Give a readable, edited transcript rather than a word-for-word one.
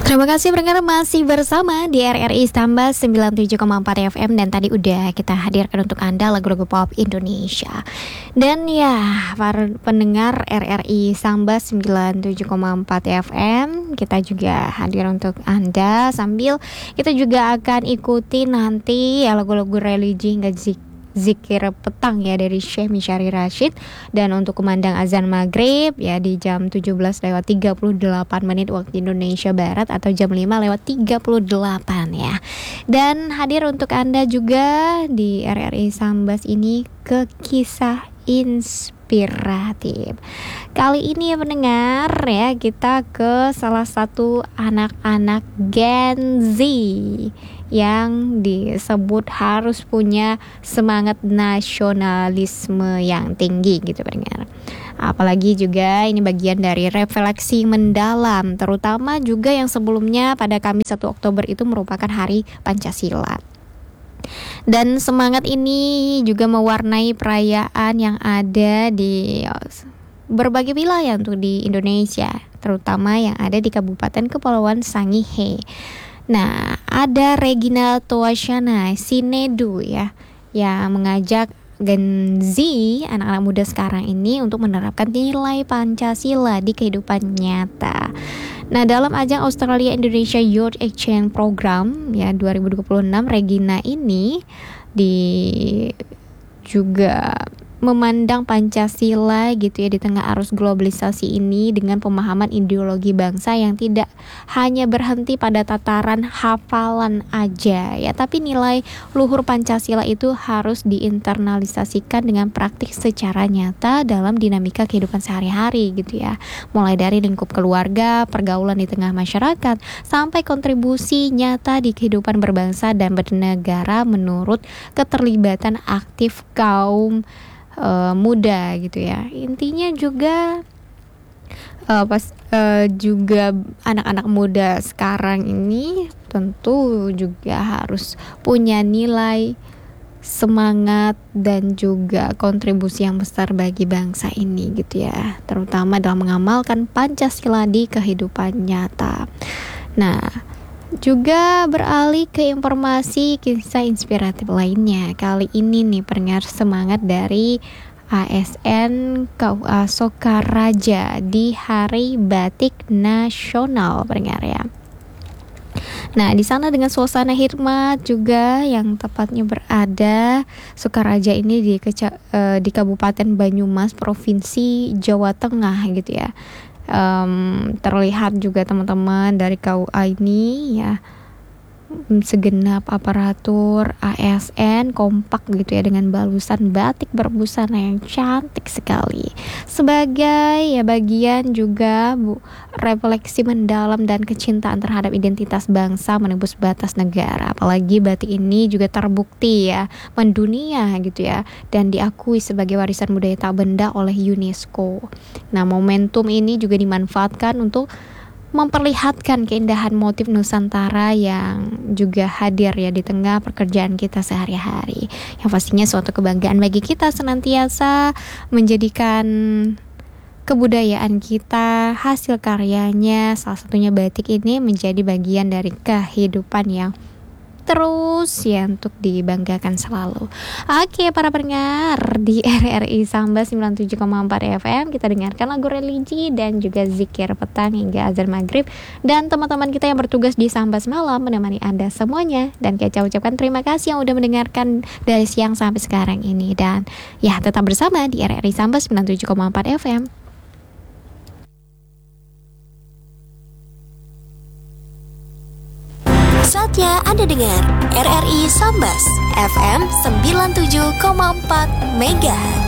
Terima kasih pendengar masih bersama di RRI Sambas 97,4 FM. Dan tadi udah kita hadirkan untuk Anda lagu-lagu pop Indonesia. Dan ya, para pendengar RRI Sambas 97,4 FM, kita juga hadir untuk Anda. Sambil kita juga akan ikuti nanti ya lagu-lagu religi hingga zikir petang ya dari Syekh Misyari Rashid. Dan untuk kumandang azan maghrib ya di jam 17:38 waktu Indonesia Barat atau jam 5:38 ya. Dan hadir untuk Anda juga di RRI Sambas ini ke kisah inspiratif. Kali ini ya pendengar ya, kita ke salah satu anak-anak Gen Z yang disebut harus punya semangat nasionalisme yang tinggi gitu pendengar. Apalagi juga ini bagian dari refleksi mendalam, terutama juga yang sebelumnya pada Kamis 1 Oktober itu merupakan Hari Pancasila. Dan semangat ini juga mewarnai perayaan yang ada di berbagai wilayah untuk di Indonesia, terutama yang ada di Kabupaten Kepulauan Sangihe. Nah, ada Regina Toasyana Sinedu ya, yang mengajak Gen Z, anak-anak muda sekarang ini untuk menerapkan nilai Pancasila di kehidupan nyata. Nah, dalam ajang Australia Indonesia Youth Exchange Program ya 2026, Regina ini juga memandang Pancasila gitu ya di tengah arus globalisasi ini dengan pemahaman ideologi bangsa yang tidak hanya berhenti pada tataran hafalan aja ya, tapi nilai luhur Pancasila itu harus diinternalisasikan dengan praktik secara nyata dalam dinamika kehidupan sehari-hari gitu ya, mulai dari lingkup keluarga, pergaulan di tengah masyarakat, sampai kontribusi nyata di kehidupan berbangsa dan bernegara menurut keterlibatan aktif kaum muda gitu ya. Intinya juga juga anak-anak muda sekarang ini tentu juga harus punya nilai semangat dan juga kontribusi yang besar bagi bangsa ini gitu ya, terutama dalam mengamalkan Pancasila di kehidupan nyata. Nah, juga beralih ke informasi kisah inspiratif lainnya. Kali ini nih pendengar, semangat dari ASN KUA Sokaraja di Hari Batik Nasional pendengar ya. Nah, di sana dengan suasana hikmat juga yang tepatnya berada Sokaraja ini di Kabupaten Banyumas, Provinsi Jawa Tengah gitu ya. Terlihat juga teman-teman dari KUA ini ya, segenap aparatur ASN kompak gitu ya dengan balusan batik berbusana yang cantik sekali, sebagai ya bagian juga refleksi mendalam dan kecintaan terhadap identitas bangsa menembus batas negara. Apalagi batik ini juga terbukti ya mendunia gitu ya, dan diakui sebagai warisan budaya tak benda oleh UNESCO. Nah, momentum ini juga dimanfaatkan untuk memperlihatkan keindahan motif Nusantara yang juga hadir ya di tengah pekerjaan kita sehari-hari, yang pastinya suatu kebanggaan bagi kita senantiasa menjadikan kebudayaan kita, hasil karyanya, salah satunya batik ini menjadi bagian dari kehidupan yang terus ya untuk dibanggakan selalu. Oke, para pendengar di RRI Sambas 97,4 FM, kita dengarkan lagu religi dan juga zikir petang hingga azan maghrib. Dan teman-teman kita yang bertugas di Sambas Malam menemani Anda semuanya. Dan kita ucapkan terima kasih yang udah mendengarkan dari siang sampai sekarang ini. Dan ya, tetap bersama di RRI Sambas 97,4 FM. Saatnya Anda dengar RRI Sambas FM 97,4 MHz.